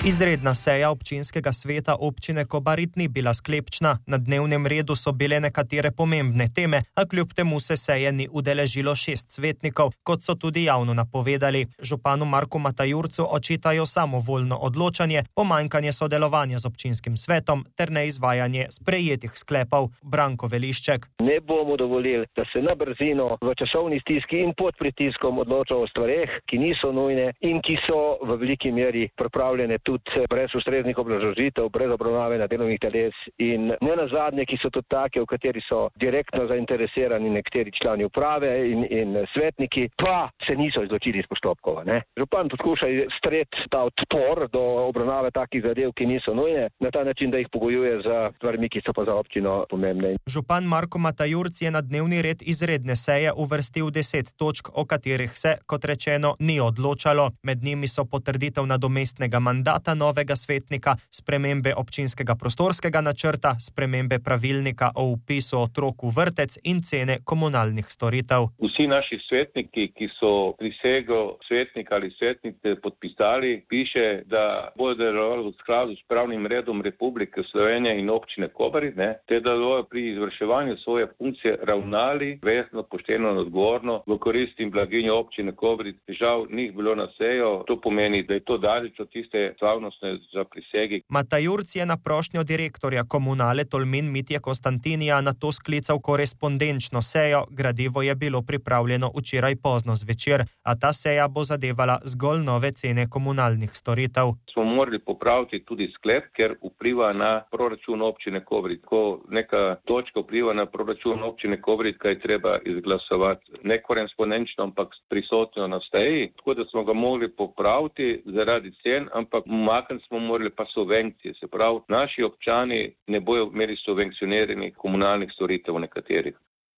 Izredna seja občinskega sveta občine Kobarid ni bila sklepčna. Na dnevnem redu so bile nekatere pomembne teme, a kljub temu se seje ni udeležilo 6 svetnikov, kot so tudi javno napovedali. Županu Marku Matajurcu očitajo samovoljno odločanje, pomanjkanje sodelovanja z občinskim svetom ter neizvajanje sprejetih sklepov. Branko Velišček. Ne bomo dovolili, da se na brzino v časovni stiski in pod pritiskom odloča o stvareh, ki niso nujne in ki so v veliki meri pripravljene tudi brez ustreznih obrazložitev, brez obravnave na delovnih teles in ne nazadnje, ki so tudi take, v kateri so direktno zainteresirani nekateri člani uprave in svetniki, pa se niso izločili iz postopkov. Župan poskuša streti ta odpor do obravnave takih zadev, ki niso nujne, na ta način, da jih pogojuje za stvarmi, ki so pa za občino pomembne. Župan Marko Matajurc je na dnevni red izredne seje uvrstil 10 točk, o katerih se, kot rečeno, ni odločalo. Med njimi so potrditev nadomestnega mandata novega svetnika, spremembe občinskega prostorskega načrta, spremembe pravilnika o vpisu otrok v vrtec in cene komunalnih storitev. Vsi naši svetniki, ki so prisego svetnika ali svetnice podpisali, piše, da bodo delovali v skladu s pravnim redom Republike Slovenije in občine Kobarid, te da bodo pri izvrševanju svoje funkcije ravnali vestno, pošteno in odgovorno v korist in blaginjo občine Kobarid. Žal ni bilo na sejo, to pomeni, da je to daleč od tiste slavnostne zaprisegi. Matajurc je na prošnjo direktorja Komunale Tolmin Mitje Konstantinija nato sklical korespondenčno sejo. Gradivo je bilo pripravljeno včeraj pozno zvečer, a ta seja bo zadevala zgolj nove cene komunalnih storitev. Smo morali popraviti tudi sklep, ker vpliva na proračun občine Kobarid. Ko neka točka vpliva na proračun občine Kobarid, kaj treba izglasovati ne korespondenčno, ampak prisotno na seji, tako da smo ga mogli popraviti zaradi cen, ampak umakniti smo morali pa subvencije. Se pravi, naši občani ne bojo imeli subvencioniranih komunalnih storitev nekaterih.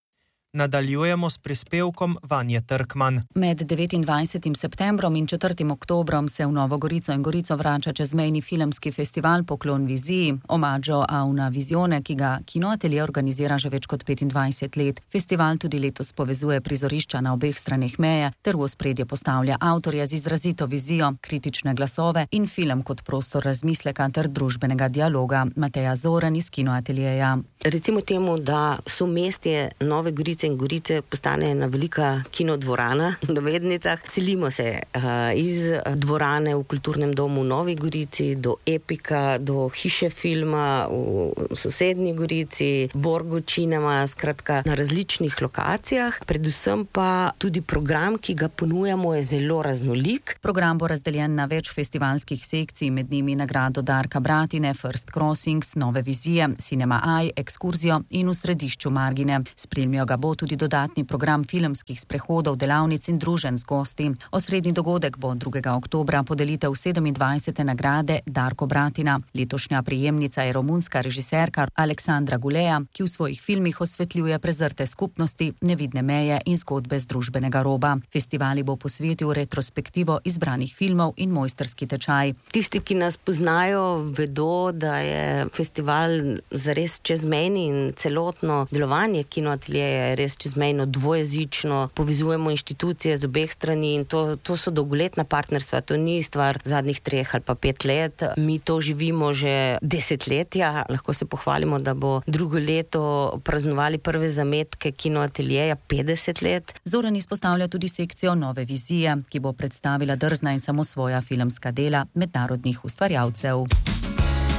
Nadaljujemo s prispevkom Vanje Trkman. Med 29. septembrom in 4. oktobrom se v Novo Gorico in Gorico vrača čezmejni filmski festival Poklon viziji, omaggio a una visione, ki ga Kinoatelje organizira že več kot 25 let. Festival tudi letos povezuje prizorišča na obeh straneh meje ter v ospredje postavlja avtorja z izrazito vizijo, kritične glasove in film kot prostor razmisleka ter družbenega dialoga. Mateja Zoran iz Kinoateljeja. Recimo temu, da so mestje Nove Gorice in Gorice postane ena velika kinodvorana v navednicah. Selimo se iz dvorane v kulturnem domu v Novi Gorici do Epika, do hiše filma v sosednji Gorici, Borgo Cinema, skratka na različnih lokacijah. Predvsem pa tudi program, ki ga ponujamo, je zelo raznolik. Program bo razdeljen na več festivalskih sekcij, med njimi nagrado Darka Bratine, First Crossings, Nove vizije, Cinema Eye, Ekskurzijo in v središču Margine. Spremljajo ga bo tudi dodatni program filmskih sprehodov, delavnic in druženj z gosti. Osrednji dogodek bo 2. oktobra podelitev 27. nagrade Darko Bratina. Letošnja prejemnica je romunska režiserka Aleksandra Guleja, ki v svojih filmih osvetljuje prezrte skupnosti, nevidne meje in zgodbe z družbenega roba. Festivali bo posvetil retrospektivo izbranih filmov in mojstrski tečaj. Tisti, ki nas poznajo, vedo, da je festival zares čezmejni in celotno delovanje Kinoateljeja je res čezmejno, dvojezično, povezujemo inštitucije z obeh strani in to so dolgoletna partnerstva, to ni stvar zadnjih 3 ali pa 5 let. Mi to živimo že desetletja, lahko se pohvalimo, da bo drugo leto praznovali prve zametke Kinoateljeja 50 let. Zoran izpostavlja tudi sekcijo Nove vizije, ki bo predstavila drzna in samosvoja filmska dela mednarodnih ustvarjalcev.